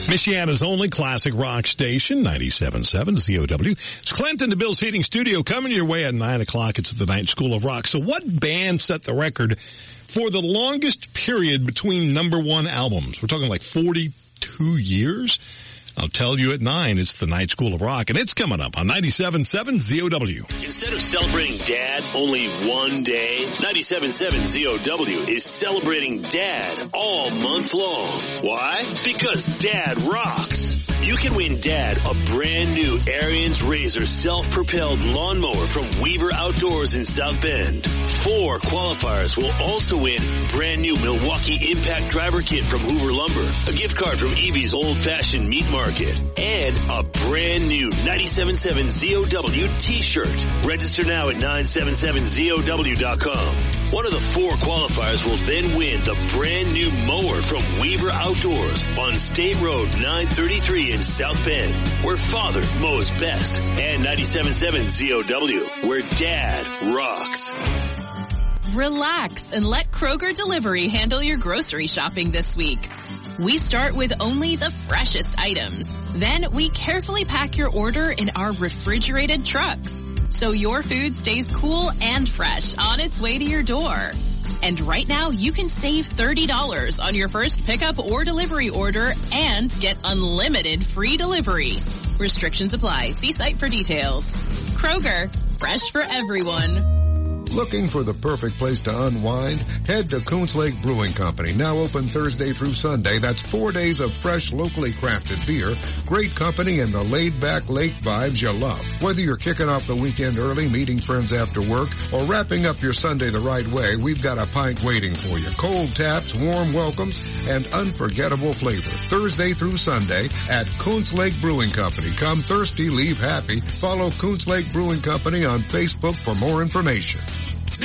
Michiana's only classic rock station, 97.7 COW. It's Clinton, the Bill's Heating Studio, coming your way at 9 o'clock. It's the Night School of Rock. So what band set the record for the longest period between number one albums? We're talking like 42 years? I'll tell you at 9. It's the Night School of Rock, and it's coming up on 97.7 ZOW. Instead of celebrating Dad only one day, 97.7 ZOW is celebrating Dad all month long. Why? Because Dad rocks. You can win Dad a brand new Ariens Razor self-propelled lawnmower from Weaver Outdoors in South Bend. 4 qualifiers will also win brand new Milwaukee Impact Driver Kit from Hoover Lumber, a gift card from EB's Old Fashioned Meat Market, and a brand new 97.7 ZOW t-shirt. Register now at 977ZOW.com. One of the 4 qualifiers will then win the brand new mower from Weaver Outdoors on State Road 933 in South Bend, where Father mows best, and 97.7 ZOW, where Dad rocks. Relax and let Kroger Delivery handle your grocery shopping this week. We start with only the freshest items. Then we carefully pack your order in our refrigerated trucks, so your food stays cool and fresh on its way to your door. And right now, you can save $30 on your first pickup or delivery order and get unlimited free delivery. Restrictions apply. See site for details. Kroger, fresh for everyone. Looking for the perfect place to unwind? Head to Coons Lake Brewing Company, now open Thursday through Sunday. That's 4 days of fresh, locally crafted beer, great company, and the laid-back lake vibes you love. Whether you're kicking off the weekend early, meeting friends after work, or wrapping up your Sunday the right way, we've got a pint waiting for you. Cold taps, warm welcomes, and unforgettable flavor. Thursday through Sunday at Coons Lake Brewing Company. Come thirsty, leave happy. Follow Coons Lake Brewing Company on Facebook for more information.